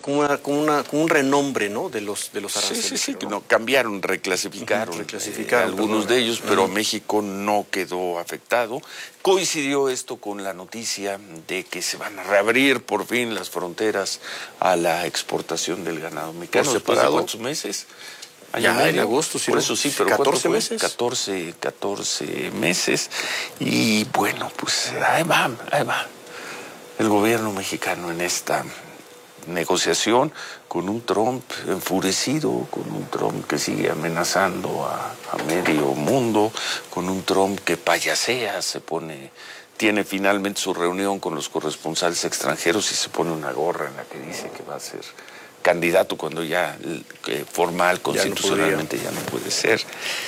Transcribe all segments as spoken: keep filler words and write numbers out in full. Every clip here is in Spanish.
como, una, como, una, como un renombre, ¿no? De los, de los aranceles. Sí, sí, sí, ¿no? que no, cambiaron, reclasificaron, uh-huh, reclasificaron eh, algunos perdón. de ellos, pero uh-huh. México no quedó afectado. Coincidió esto con la noticia de que se van a reabrir por fin las fronteras a la exportación del ganado mexicano. ¿Después de cuántos meses? ¿Año ya, medio? En agosto, sí. Por ¿no? eso sí, pero ¿catorce meses? catorce, catorce meses. Y bueno, pues ahí va, ahí va. El gobierno mexicano en esta negociación con un Trump enfurecido, con un Trump que sigue amenazando a, a medio mundo, con un Trump que payasea, se pone, tiene finalmente su reunión con los corresponsales extranjeros y se pone una gorra en la que dice que va a ser candidato cuando ya eh, formal, constitucionalmente ya no, ya no puede ser.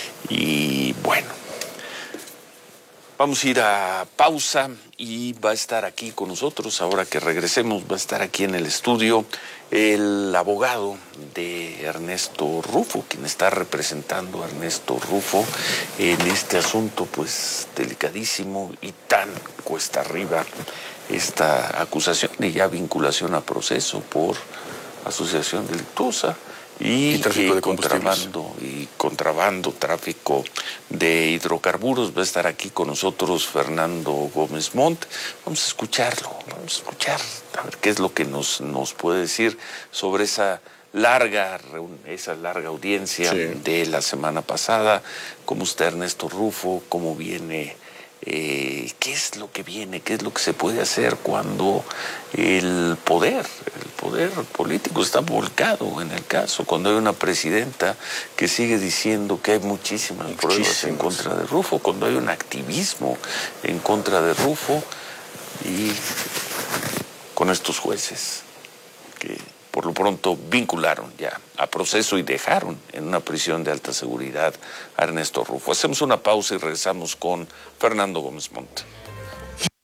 Y bueno, vamos a ir a pausa y va a estar aquí con nosotros, ahora que regresemos, va a estar aquí en el estudio el abogado de Ernesto Rufo, quien está representando a Ernesto Rufo en este asunto pues delicadísimo y tan cuesta arriba, esta acusación y ya vinculación a proceso por asociación delictuosa y, y tráfico de contrabando y contrabando, tráfico de hidrocarburos. Va a estar aquí con nosotros Fernando Gómez Montt. Vamos a escucharlo, vamos a escuchar a ver qué es lo que nos, nos puede decir sobre esa larga, esa larga audiencia sí. de la semana pasada. ¿Cómo está Ernesto Rufo? ¿Cómo viene? Eh, ¿Qué es lo que viene? ¿Qué es lo que se puede hacer cuando el poder, el poder político está volcado en el caso? Cuando hay una presidenta que sigue diciendo que hay muchísimas Muchísimos. pruebas en contra de Rufo, cuando hay un activismo en contra de Rufo y con estos jueces que por lo pronto vincularon ya a proceso y dejaron en una prisión de alta seguridad a Ernesto Rufo. Hacemos una pausa y regresamos con Fernando Gómez Montt.